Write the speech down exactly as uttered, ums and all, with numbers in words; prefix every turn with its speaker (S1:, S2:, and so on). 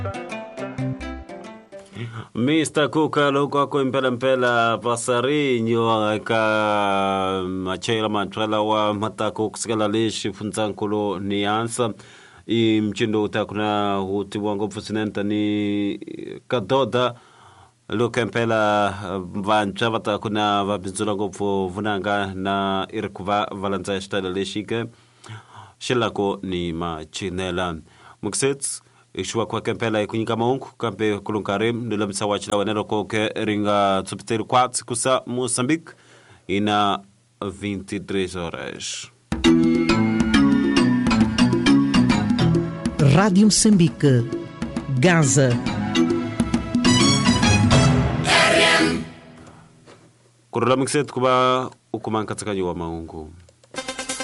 S1: Mister Kuka luko kwa mpela mpela pasarinyo ka machela mantrala wa matako kusikala lishi funzankulu ni ansa i mchindo utakuna huti wango fusinenta ni kadoda luka mpela vanchavata kuna vabinzula gofu vunanga na irkuva valanza ishtala lishike shilako ni machinela muksetsu ishwa kwa kempela ikunyika maungu kampe kulunkarim nila msawachila wanero koke ringa tsupiteri kwatsi kusa Moçambique ina vinte e três horas.
S2: Rádio Moçambique, Gaza.
S1: Kurula mksetu kuba ukumanka tsakanywa maungu.